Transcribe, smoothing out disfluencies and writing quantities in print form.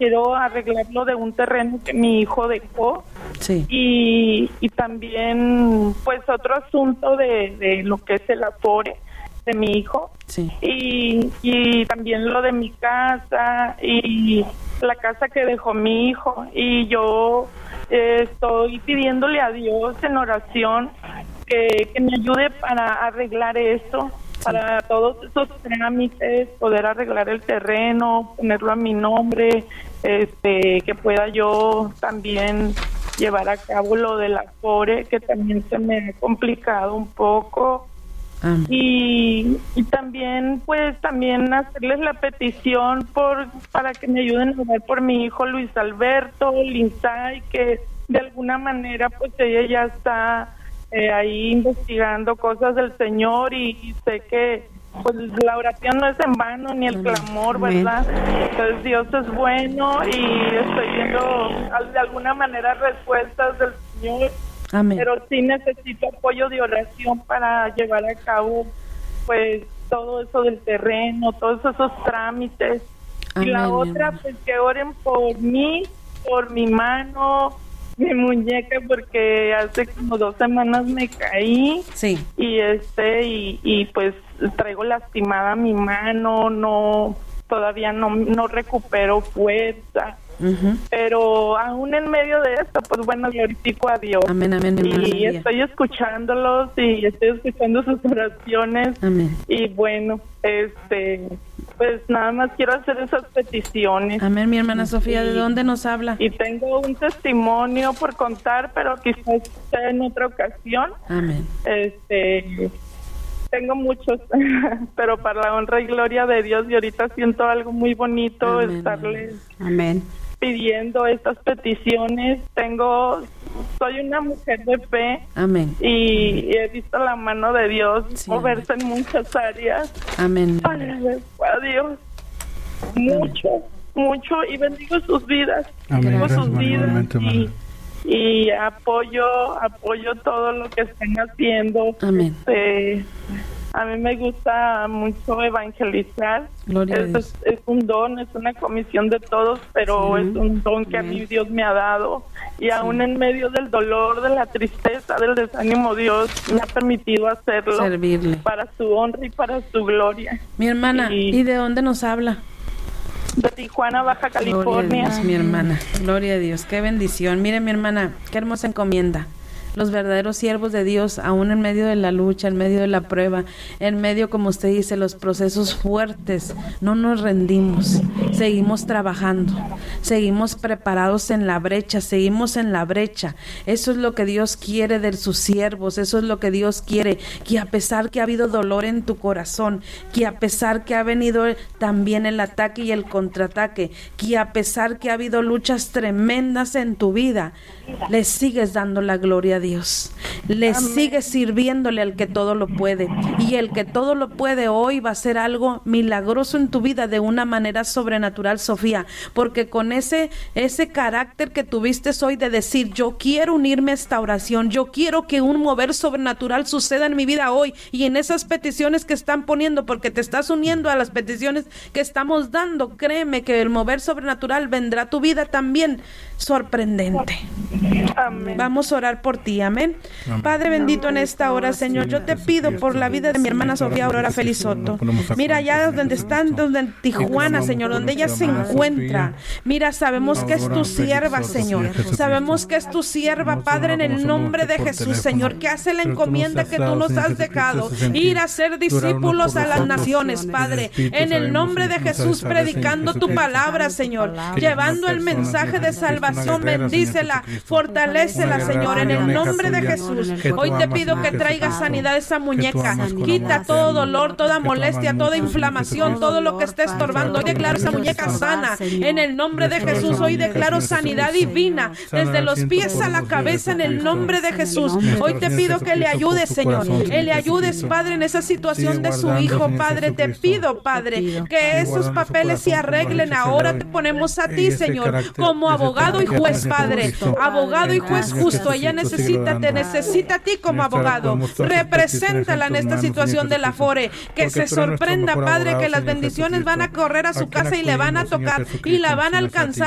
quiero arreglar lo de un terreno que mi hijo dejó. Sí. Y también, pues, otro asunto de lo que es el Afore de mi hijo. Sí. Y también lo de mi casa y la casa que dejó mi hijo. Y yo estoy pidiéndole a Dios en oración que me ayude para arreglar esto, para todos esos trámites, poder arreglar el terreno, ponerlo a mi nombre, que pueda yo también llevar a cabo lo del Afore, que también se me ha complicado un poco. Y también, pues, también hacerles la petición para que me ayuden a orar por mi hijo Luis Alberto Lindsay, que de alguna manera, pues, ella ya está ahí investigando cosas del Señor y sé que, pues, la oración no es en vano ni el clamor, ¿verdad? Entonces Dios es bueno y estoy viendo de alguna manera respuestas del Señor. Amén. Pero sí necesito apoyo de oración para llevar a cabo, pues, todo eso del terreno, todos esos trámites. Amén, y la otra, hermana. pues, que oren por mí, por mi mano, mi muñeca, porque hace como 2 semanas me caí. Sí. Y pues traigo lastimada mi mano, todavía no recupero fuerza. Uh-huh. Pero aún en medio de esto, pues bueno, glorifico a Dios. Amén, amén, mi hermana Y María. estoy escuchándolos y estoy escuchando sus oraciones. Amén. Y bueno, pues nada más quiero hacer esas peticiones. Amén, mi hermana Sofía. ¿De dónde nos habla? Y tengo un testimonio por contar, pero quizás sea en otra ocasión. Amén. Tengo muchos, pero para la honra y gloria de Dios, y ahorita siento algo muy bonito. Amén, estarles Amén. pidiendo estas peticiones. Soy una mujer de fe. Amén. Y he visto la mano de Dios Sí, moverse en muchas áreas. Amén. Agradezco a Dios mucho y bendigo sus vidas. Amén. Bendigo sus Gracias, vidas igualmente, hermana. y apoyo todo lo que estén haciendo. Amén. A mí me gusta mucho evangelizar. Gloria a Dios. Es un don, es una comisión de todos, pero Sí. es un don que a mí Dios me ha dado. Y aún en medio del dolor, de la tristeza, del desánimo, Dios me ha permitido hacerlo. Servirle. Para su honra y para su gloria. Mi hermana, Y- ¿y de dónde nos habla? De Tijuana, Baja Gloria a California. Dios, mi hermana. Gloria a Dios. Qué bendición. Mire, mi hermana, qué hermosa encomienda. Los verdaderos siervos de Dios, aún en medio de la lucha, en medio de la prueba, en medio, como usted dice, los procesos fuertes, no nos rendimos. Seguimos trabajando, seguimos preparados en la brecha, seguimos en la brecha. Eso es lo que Dios quiere de sus siervos, eso es lo que Dios quiere, que a pesar que ha habido dolor en tu corazón, que a pesar que ha venido también el ataque y el contraataque, que a pesar que ha habido luchas tremendas en tu vida, le sigues dando la gloria a Dios, le sigues sirviéndole al que todo lo puede, y el que todo lo puede hoy va a hacer algo milagroso en tu vida de una manera sobrenatural, Sofía, porque con ese carácter que tuviste hoy de decir, yo quiero unirme a esta oración, yo quiero que un mover sobrenatural suceda en mi vida hoy, y en esas peticiones que están poniendo, porque te estás uniendo a las peticiones que estamos dando, créeme que el mover sobrenatural vendrá a tu vida también sorprendente. Amén. Vamos a orar por ti, amén. Padre bendito, en esta hora, Señor, yo te pido por la vida de mi hermana Sofía Aurora Felisoto. Mira, allá donde están, donde en Tijuana, Señor, donde ella se encuentra. Mira, sabemos que es tu sierva, Señor. Sabemos que es tu sierva, Padre, en el nombre de Jesús, Señor, que hace la encomienda que tú nos has dejado, ir a ser discípulos a las naciones, Padre, en el nombre de Jesús, predicando tu palabra, Señor, llevando el mensaje de salvación. Bendícela, fortalécela, Señor, en el nombre de Jesús. Hoy te pido que traiga sanidad a esa muñeca, quita todo dolor, toda molestia, toda inflamación, todo lo que esté estorbando. Hoy declaro esa muñeca sana en el nombre de Jesús. Hoy declaro sanidad divina desde los pies a la cabeza en el nombre de Jesús. Hoy te pido que le ayudes, Señor, que le ayudes, Padre, en esa situación de su hijo, Padre. Te pido, Padre, que esos papeles se arreglen. Ahora te ponemos a ti, Señor, como abogado y juez, Padre, abogado y juez justo. Ella te necesita a ti como abogado. Represéntala en esta situación del Afore, que se sorprenda, Padre, que las bendiciones van a correr a su casa y le van a tocar y la van a alcanzar.